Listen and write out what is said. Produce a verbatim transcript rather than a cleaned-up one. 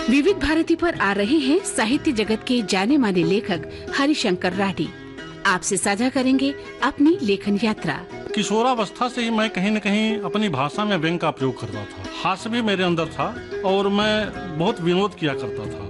विविध भारती पर आ रहे हैं साहित्य जगत के जाने माने लेखक हरिशंकर राठी। आपसे साझा करेंगे अपनी लेखन यात्रा। किशोरावस्था से ही मैं कहीं न कहीं अपनी भाषा में व्यंग का प्रयोग करता था। हास्य भी मेरे अंदर था और मैं बहुत विनोद किया करता था।